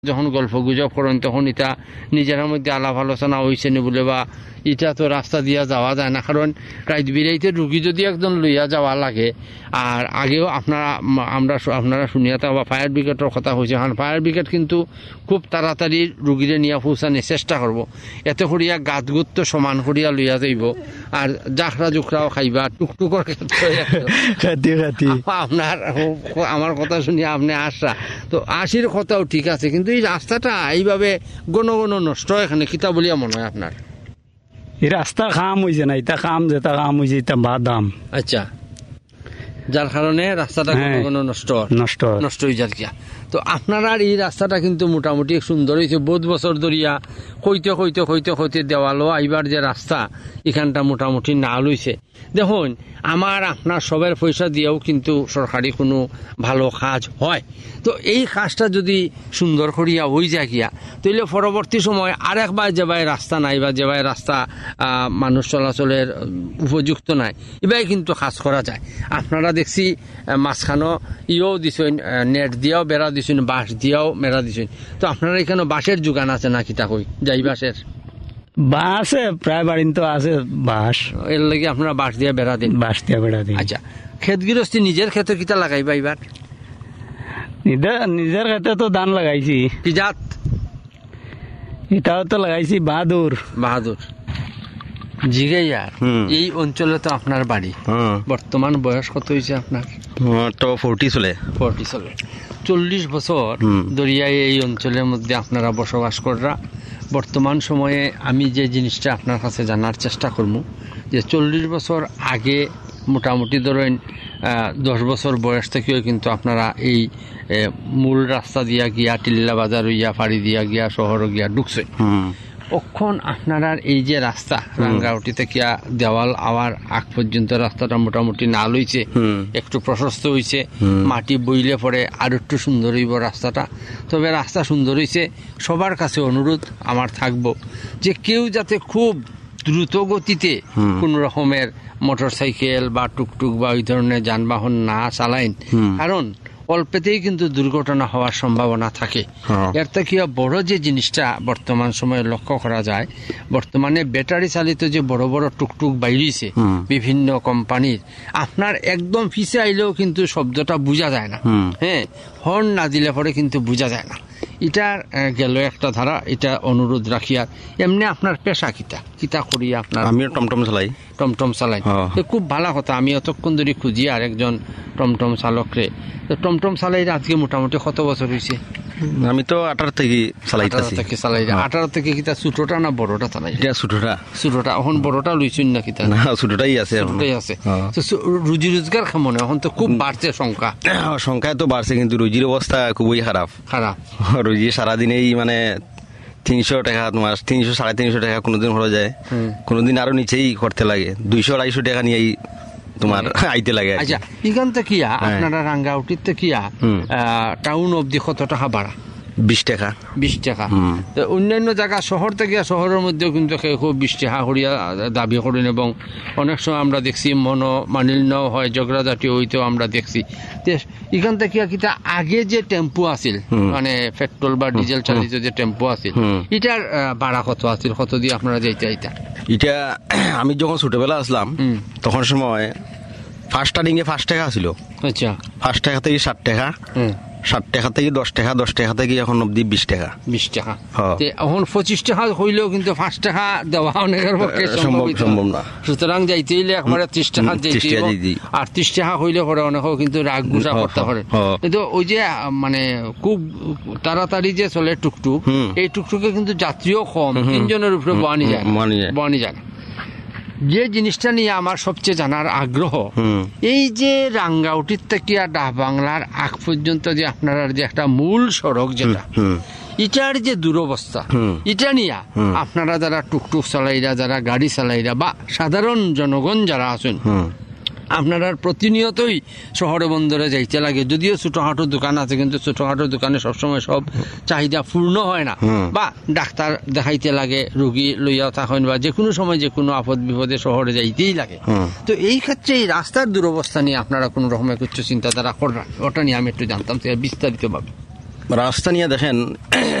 যখন গল্প গুজব করেন তখন এটা নিজের মধ্যে আলাপ আলোচনা হয়েছে নি বলে বা এটা তো রাস্তা দিয়া যাওয়া যায় না, কারণ রাত বিরাইতে রুগী যদি একজন লইয়া যাওয়া লাগে আর আগেও আপনারা শুনিয়া বা ফায়ার ব্রিগেডের কথা হয়েছে, কারণ ফায়ার ব্রিগেড কিন্তু খুব তাড়াতাড়ি রুগীরে নিয়ে পৌঁছানোর চেষ্টা করব, এতে করিয়া গাত গুত তো সমান করিয়া লইয়া যাইব আর জাখরা জুখরাও খাইবা টুকটুকর ক্ষেত্রে আপনার আমার কথা শুনিয়া আপনি আসরা তো আশির কথাও ঠিক আছে, কিন্তু এই রাস্তাটা এইভাবে গণ নষ্ট এখানে কিতা বলিয়া মনে হয় আপনার? এই রাস্তা কাম হয়েছে না, এটা কাম যেটা কাম হয়েছে এটা বাদাম। আচ্ছা, যার কারণে রাস্তাটা গণ নষ্ট হয়ে যার কিয়া। তো আপনার এই রাস্তাটা কিন্তু মোটামুটি সুন্দর হয়েছে, বহুত বছর ধরিয়া হইতে দেওয়ালো আইবার যে রাস্তা এখানটা মোটামুটি না লইছে। দেখুন আপনার সবের পয়সা দিয়েও কিন্তু সরকারি কোনো ভালো কাজ হয়, তো এই কাজটা যদি সুন্দর করিয়া হয়ে যায় গিয়া তাহলে পরবর্তী সময় আরেকবার যেভাবে রাস্তা নাই বা যেভাবে রাস্তা মানুষ চলাচলের উপযুক্ত নাই এভাবে কিন্তু কাজ করা যায়। আপনারা দেখছি মাঝখানো ইয়েও দিছেন, নেট দিয়েও বেড়া দিছেন, বাঁশ দিয়েও বেড়া দিছেন, তো আপনারা এখানে বাঁশের যোগান আছে না কিতা কই যাই বাঁশের বাঁশ প্রায় বাড়ি তো আছে বাঁশ, এর লাগে আপনারা বাঁশ দিয়ে বেড়া দিন? বাঁশ দিয়ে বেড়া দিন। আচ্ছা, ক্ষেত গৃহস্থী নিজের ক্ষেত্রে কিতা লাগাইবা এবার? নিজের ক্ষেত্রে তো ধান লাগাইছি। কি জাত? এটাও তো লাগাইছি বাহাদুর। জিগাইয়ার এই অঞ্চলে তো আপনার বাড়ি, বর্তমান বয়স কত হয়েছে আপনার? তো 40 চলে। 40 বছর দরিয়ায় এই অঞ্চলের মধ্যে আপনারা বসবাস করা। বর্তমান সময়ে আমি যে জিনিসটা আপনার কাছে জানার চেষ্টা করবো যে 40 বছর আগে মোটামুটি ধরেন 10 বছর বয়স থেকেও কিন্তু আপনারা এই মূল রাস্তা দিয়া গিয়া টিল্লা বাজার হইয়া ফাড়ি দিয়া গিয়া শহর গিয়া ঢুকছে। অক্ষণ আপনারা এই যে রাস্তা রাঙ্গাউটি থেকে দেওয়াল আওয়ার আগ পর্যন্ত রাস্তাটা মোটামুটি না লইছে, একটু প্রশস্ত হয়েছে, মাটি বইলে পরে আর একটু সুন্দর হইব রাস্তাটা। তবে রাস্তা সুন্দর হয়েছে, সবার কাছে অনুরোধ আমার থাকবো যে কেউ যাতে খুব দ্রুত গতিতে কোন রকমের মোটরসাইকেল বা টুকটুক বা ওই ধরনের যানবাহন না চালাইন, কারণ অল্পেতেই কিন্তু দুর্ঘটনা হওয়ার সম্ভাবনা থাকে। এর থেকে বড় যে জিনিসটা বর্তমান সময়ে লক্ষ্য করা যায়, বর্তমানে ব্যাটারি চালিত যে বড় বড় টুকটুক বাইরেছে বিভিন্ন কোম্পানির, আপনার একদম পিছে আইলেও কিন্তু শব্দটা বোঝা যায় না, হ্যাঁ, হর্ন না দিলে পরে কিন্তু বোঝা যায় না। এটার গেল একটা ধারা, এটা অনুরোধ রাখিয়া। এমনি আপনার পেশা কিতা করিয়া? আপনার? আমি টমটম চালাই। খুব ভালো কথা, আমি অতক্ষণ ধরে খুঁজি আর একজন টমটম চালক রে। তো টমটম চালাই আজকে মোটামুটি কত বছর হয়েছে? আমি তো 18 থেকে চালাই। 18 থেকে কিতা ছোটটা না বড়টা চালাই? ছোটটা। এখন বড়টা লইছুন না কিতা? না, ছোটটাই আছে। রুজি রোজগার কেমন এখন? তো খুব বাড়ছে সংখ্যা তো বাড়ছে, কিন্তু রুজির অবস্থা খুবই খারাপ। রুজি সারাদিনেই মানে 300 টাকা, তোমার 300 350 টাকা কোনোদিন হয়ে যায়, কোনোদিন আরো নিচেই করতে লাগে, 200-250 টাকা নিয়েই তোমার আইতে লাগে। আচ্ছা, এখান থেকে আপনারা রাঙ্গাউটির থেকে টাউন অবধি কত টাকা ভাড়া? 20 টাকা। তো অন্যান্য জায়গা শহর থেকে শহরের মধ্যেও কিন্তু খুব 20 টাকা করিয়া দাবি করেন, এবং অনেক সময় আমরা দেখছি মানিল্য হয়, ঝগড়া জাতীয় হইতেও আমরা দেখছি। এখান থেকে কিতা আগে যে টেম্পু আছিল, মানে পেট্রোল বা ডিজেল চালিত যে টেম্পু আছিল, এটার ভাড়া কত আছিল? কত দিয়ে আপনারা যাইতে? এটা আমি যখন ছোটবেলা আসলাম তখন সময় ফার্স্ট স্টার্টিং এ 5 টাকা ছিল। আচ্ছা, 5 টাকা থেকে 60 টাকা, 60 টাকা থেকে 10 টাকা, 10 টাকা থেকে এখন অব্দি 20 টাকা। এখন 25 টাকা হইলেও কিন্তু 5 টাকা দেওয়া অনেকের পক্ষে সম্ভব না। সুতরাং যাইতে হইলে একবারে 30 টাকা যাইতে, আর 30 টাকা হইলে পরে অনেকেও কিন্তু রাগ গুজা করতে পারে। কিন্তু ওই যে মানে খুব তাড়াতাড়ি যে চলে টুকটুক, এই টুকটুকে কিন্তু যাত্রীও কম, 3 জনের উপরে বহানি যায়। যে জিনিসটা নিয়ে আমার সবচেয়ে জানার আগ্রহ, এই যে রাঙ্গাউটির থেকে ডাকবাংলার আগ পর্যন্ত যে আপনারা যে একটা মূল সড়ক যেটা, এটার যে দুরবস্থা, এটা নিয়ে আপনারা যারা টুকটুক চালাইরা, যারা গাড়ি চালাইরা বা সাধারণ জনগণ যারা আছেন, আপনারা প্রতিনিয়তই শহরে বন্দরে যাইতে লাগে। যদিও ছোটখাটো দোকান আছে, কিন্তু ছোটখাটো দোকানে সবসময় সব চাহিদা পূর্ণ হয় না, বা ডাক্তার দেখাইতে লাগে, রোগী লইয়াও থাকেন, বা যে কোনো সময় যে কোনো আপদ বিপদে শহরে যাইতেই লাগে। তো এই ক্ষেত্রে এই রাস্তার দুরবস্থা নিয়ে আপনারা কোন রকমের কিছু চিন্তাধারা করেন? ওটা নিয়ে আমি একটু জানতাম বিস্তারিত ভাবে। রাস্তা নিয়ে দেখেন